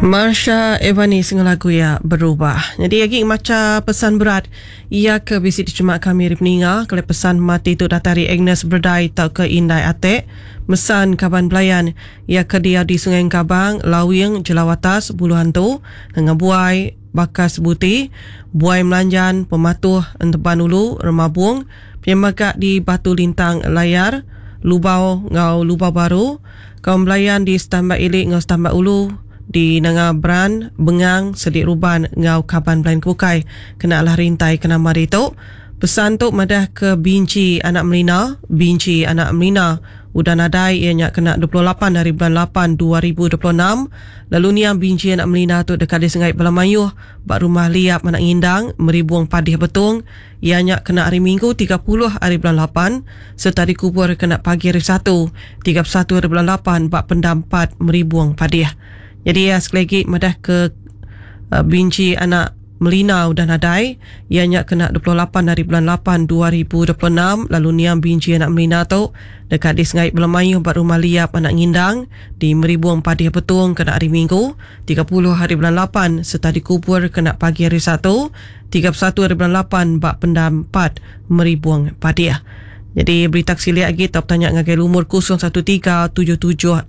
Marsha Evani single lagu ya berubah. Jadi lagi macam pesan berat ia ke bisi dicemak kami ripninga kalau pesan mati tu datari Agnes Berdai tau ke Indai Atek mesan kaban belayan ia ke dia di Sungai Kabang Lawing Jelawatas Bulu Hantu dengan buai bakas buti buai melanjan pematuh enteban ulu remabung piamagak di Batu Lintang Layar Lubau ngau Lubau Baru kaum belayan di Stambak Ilik ngau Stambak Ulu di Nanga Bran, Bengang, Sedik Ruban, ngau Kaban Belain Kebukai kena lah rintai kena mari tu. Pesan tu madah ke Binci Anak Melina, Binci Anak Melina udah nadai ianya kena 28 hari bulan 8 2026. Lalu ni yang Binci Anak Melina tu dekat di Sengai Belamayuh bak rumah liap Anak Ngindang meribuang padih betung ianya kena hari Minggu 30 hari bulan 8 serta dikubur kena pagi hari 1 31 hari bulan 8 bak pendam 4 meribuang padih. Jadi sekali lagi madah ke Binci Anak Melina udah nadai ianya kena 28 hari bulan 8 2026. Lalu niam Binci Anak Melina tu dekat di Sengai Belamayuh buat rumah liap Anak Ngindang di Meribuang Padih Betung kena hari Minggu 30 hari bulan 8 serta dikubur kena pagi hari 1 31 hari bulan 8 bak pendam 4 Meribuang Padih. Jadi berita kesiliak lagi tak tanya ngagai umur 0137769410.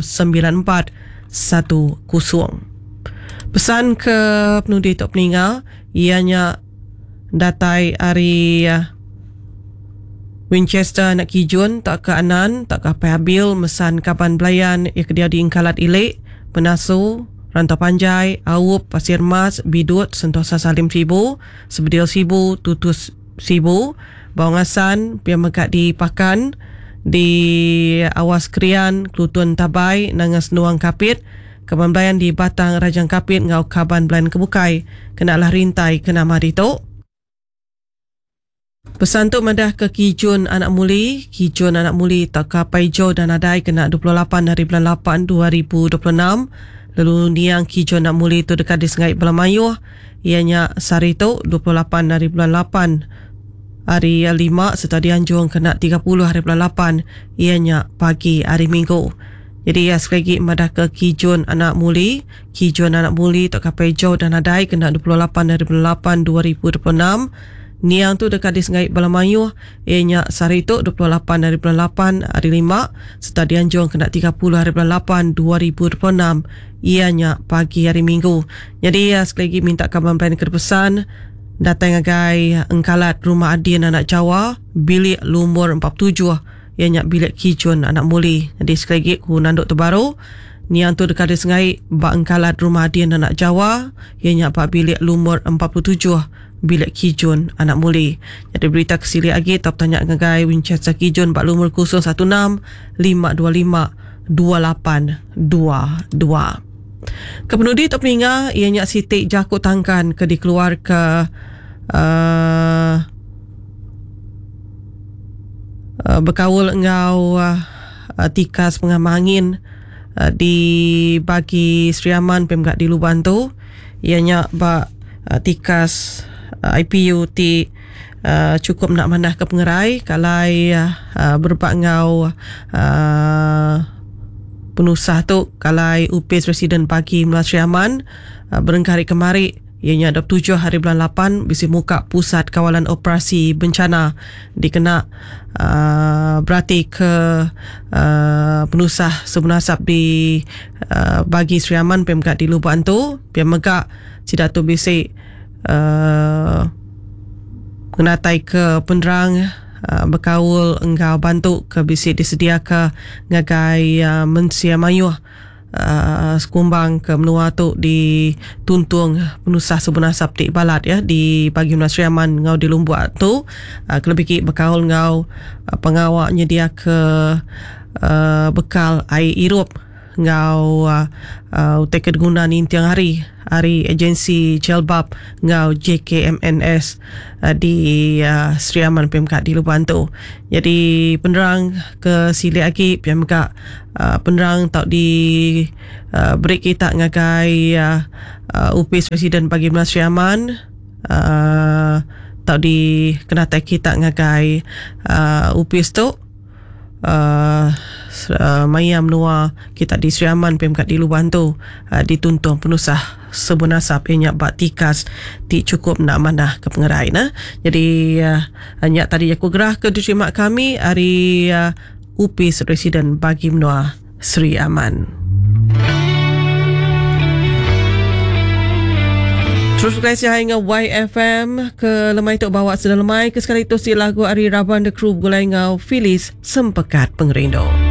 Pesan ke penudi Tok Peninga ianya datai hari Winchester nak kijun tak ke Anan tak ke Pahabil mesan kapan belayan ia kedia di Ingkalat Ilik Penasu Rantau Panjai Awup Pasir Mas Bidut Sentosa Salim Sibu Sebedil Sibu Tutus Sibu Bawangasan Piamegat di Pakan di Awas Krian Kelutun Tabai Nangas Nuang Kapit Kaban Belayan di Batang Rajang Kapit ngau Kaban Belayan Kebukai kenalah rintai kena mari tu. Pesan tu madah ke Kijun Anak Muli tak kapai jo dan adai kena 28 hari bulan 8 2026. Lalu niang Kijun Anak Muli tu dekat di Sengai Belamayuh ianya sari tu 28 hari bulan 8 hari 5 serta dianjung kena 30 hari bulan 8 ianya pagi hari Minggu. Jadi sekali lagi madah ke Kijun Anak Muli tak kapai jauh dan adai kena 28 hari bulan 8 2026. Niang tu dekat di Sengai Belamayuh ianya sehari tu 28 hari bulan 8 hari 5 serta dianjung kena 30 hari bulan 8 2026 ianya pagi hari Minggu. Jadi sekali lagi minta kabar pelayan kepesan datang ngagai Engkalat Rumah Adin Anak Jawa bilik lumur 47 ianya bilik Kijun Anak Muli. Jadi sekali lagi ku nanduk terbaru niang tu dekat di Sengai bak Engkalat Rumah Adin Anak Jawa ianya bak bilik lumur 47 bilik Kijun Anak Muli. Jadi berita kesili lagi tak tanya ngagai Winchester Kijun bak lumur 016 525 2822. Kepenudi Tok Peninga ianya Siti Jakut Tangkan ke dikeluar ke berkawul engau tikas pengamangin di bagi Sri Aman pemgak di Luban tu ianya bak tikas IPU ti cukup nak manah ke pengerai kalai berbak ngau penusah tu kalai UPS Residen Pagi Mula Sri Aman berengkari kemari ianya 27 hari bulan 8 bisi muka Pusat Kawalan Operasi Bencana dikena berarti ke penusah sebenasab di bagi Sri Aman pemgak di Luban tu piamegak sidak tu bisi menatai ke penerang berkawul engkau bantu ke bisi disedia ke ngagai Mensia Mayuh sekumbang ke menua tu di tuntung penusah sebenasab di balat ya di bagi Mula Sri Aman ngau di Lumbuak tu kelebih ki berkawul ngau pengawak nyedia ke bekal air irup ngau utai kegunaan intiang hari agensi Jelbab ngau JKMNS di Sri Aman PMK di Luban tu. Jadi penerang ke sili lagi PMK penerang tak di break kita ngagai UPS Presiden Bagi Mula Sri Aman tak di kena tak kita ngagai UPS tu mayam Noah kita di Sri Aman pemkat di Luban tu dituntun penusah sebunasap enyak bak tikas ti cukup nak manah ke pengerai nah. Jadi enyak tadi aku gerah ke diterima kami hari UPIS Residen bagi Noah Sri Aman. Terus guys ya hingga YFM ke lemai tok bawa sedang lemai ke sekali tu si lagu Ari Raban The Crew gulai ngau Phyllis Sempekat Pengerindo.